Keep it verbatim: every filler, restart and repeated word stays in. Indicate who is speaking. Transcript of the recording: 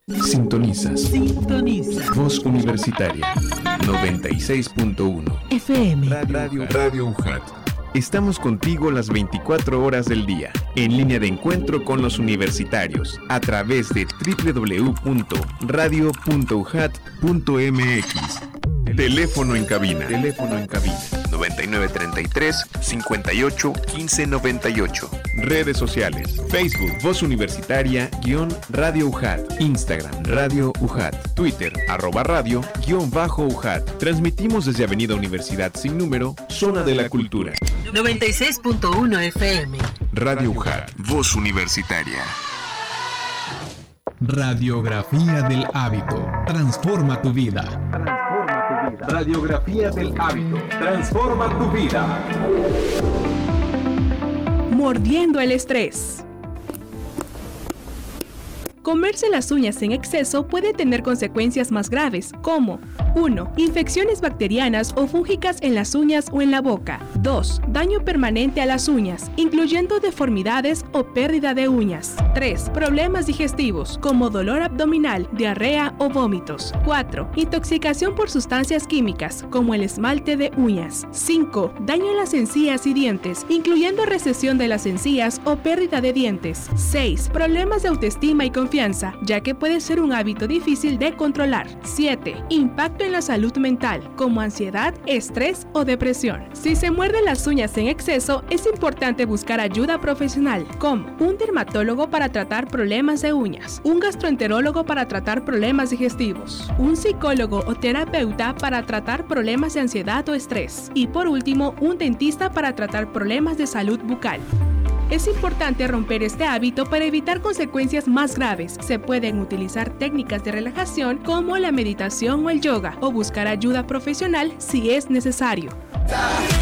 Speaker 1: Sintonizas.
Speaker 2: Sintoniza.
Speaker 1: Voz Universitaria noventa y seis punto uno
Speaker 2: F M.
Speaker 1: Radio, Radio U J A T. Estamos contigo las veinticuatro horas del día, en línea de encuentro con los universitarios, a través de doble u doble u doble u punto radio punto u j a t punto m x. Teléfono en cabina. Teléfono en cabina. noventa y nueve treinta y tres, cincuenta y ocho, quince noventa y ocho. Redes sociales. Facebook, Voz Universitaria, guión Radio U J A T. Instagram, Radio U J A T. Twitter, arroba radio, guión bajo U J A T. Transmitimos desde Avenida Universidad Sin Número, Zona de la Cultura.
Speaker 2: noventa y seis punto uno F M.
Speaker 1: Radio U J A T. Voz Universitaria.
Speaker 3: Radiografía del hábito. Transforma tu vida.
Speaker 4: Radiografía del hábito. Transforma tu vida.
Speaker 5: Mordiendo el estrés. Comerse las uñas en exceso puede tener consecuencias más graves, como uno. Infecciones bacterianas o fúngicas en las uñas o en la boca. dos. Daño permanente a las uñas, incluyendo deformidades o pérdida de uñas. tres. Problemas digestivos, como dolor abdominal, diarrea o vómitos. cuatro. Intoxicación por sustancias químicas, como el esmalte de uñas. cinco. Daño en las encías y dientes, incluyendo recesión de las encías o pérdida de dientes. seis. Problemas de autoestima y confianza, ya que puede ser un hábito difícil de controlar. siete. Impacto en la salud mental, como ansiedad, estrés o depresión. Si se muerden las uñas en exceso, es importante buscar ayuda profesional, como un dermatólogo para tratar problemas de uñas, un gastroenterólogo para tratar problemas digestivos, un psicólogo o terapeuta para tratar problemas de ansiedad o estrés, y por último, un dentista para tratar problemas de salud bucal. Es importante romper este hábito para evitar consecuencias más graves. Se pueden utilizar técnicas de relajación como la meditación o el yoga, o buscar ayuda profesional si es necesario.